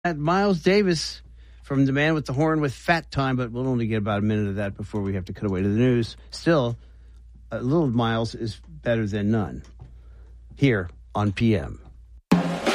At Miles Davis from The Man with the Horn with Fat Time, but we'll only get about a minute of that before we have to cut away to the news. Still, a little Miles is better than none here on PM.